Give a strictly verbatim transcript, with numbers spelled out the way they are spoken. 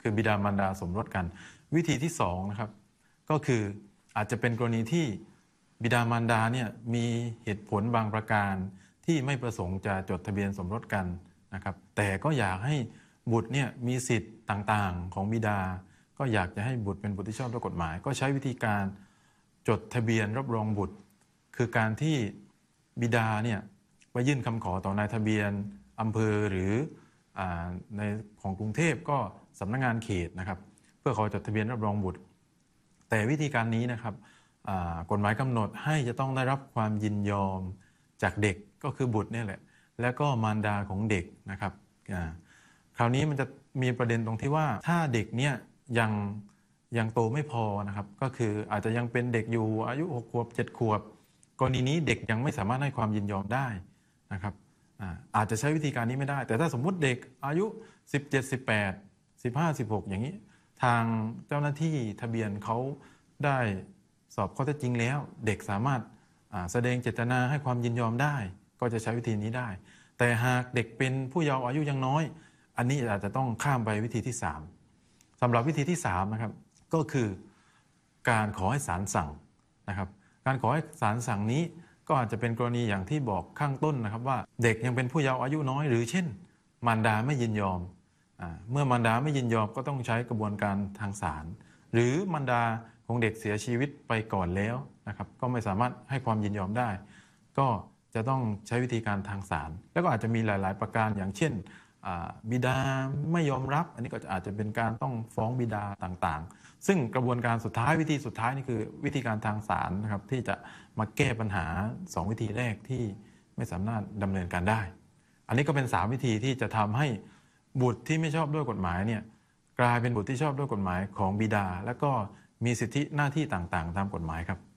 คือบิดามารดาสมรสกันวิธีที่สองนะครับก็คืออาจจะเป็นกรณีที่บิดามารดาเนี่ยมีเหตุผลบางประการที่ไม่ประสงค์จะจดทะเบียนสมรสกันนะครับแต่ก็อยากให้บุตรเนี่ยมีสิทธิ์ต่างๆของบิดาก็อยากจะให้บุตรเป็นบุตรที่ชอบด้วยกฎหมายก็ใช้วิธีการจดทะเบียนรับรองบุตรคือการที่บิดาเนี่ยไปยื่นคำขอต่อนายทะเบียนอำเภอหรือในของกรุงเทพก็สำนักงานเขตนะครับเพื่อขอจดทะเบียนรับรองบุตรแต่วิธีการนี้นะครับกฎหมายกำหนดให้จะต้องได้รับความยินยอมจากเด็กก็คือบุตรนี่แหละแล้วก็มารดาของเด็กนะครับคราวนี้มันจะมีประเด็นตรงที่ว่าถ้าเด็กเนี่ยยังยังโตไม่พอนะครับก็คืออาจจะยังเป็นเด็กอยู่อายุหกขวบเจ็ดขวบกรณีนี้เด็กยังไม่สามารถให้ความยินยอมได้นะครับอาจจะใช้วิธีการนี้ไม่ได้แต่ถ้าสมมุติเด็กอายุสิบเจ็ด สิบแปด สิบห้า สิบหกอย่างนี้ทางเจ้าหน้าที่ทะเบียนเขาได้สอบข้อเท็จจริงแล้วเด็กสามารถแสดงเจตนาให้ความยินยอมได้ก็จะใช้วิธีนี้ได้แต่หากเด็กเป็นผู้เยาว์อายุยังน้อยอันนี้อาจจะต้องข้ามไปวิธีที่สามสำหรับวิธีที่สามนะครับก็คือการขอให้ศาลสั่งนะครับการขอให้ศาลสั่งนี้ก็อาจจะเป็นกรณีอย่างที่บอกข้างต้นนะครับว่าเด็กยังเป็นผู้เยาว์อายุน้อยหรือเช่นมารดาไม่ยินยอมเมื่อมารดาไม่ยินยอมก็ต้องใช้กระบวนการทางศาลหรือมารดาของเด็กเสียชีวิตไปก่อนแล้วนะครับก็ไม่สามารถให้ความยินยอมได้ก็จะต้องใช้วิธีการทางศาลแล้วก็อาจจะมีหลายๆประการอย่างเช่นบิดาไม่ยอมรับอันนี้ก็อาจจะเป็นการต้องฟ้องบิดาต่างๆซึ่งกระบวนการสุดท้ายวิธีสุดท้ายนี่คือวิธีการทางศาลนะครับที่จะมาแก้ปัญหาสองวิธีแรกที่ไม่สามารถดำเนินการได้อันนี้ก็เป็นสามวิธีที่จะทำให้บุตรที่ไม่ชอบด้วยกฎหมายเนี่ยกลายเป็นบุตรที่ชอบด้วยกฎหมายของบิดาและก็มีสิทธิหน้าที่ต่างๆตามกฎหมายครับ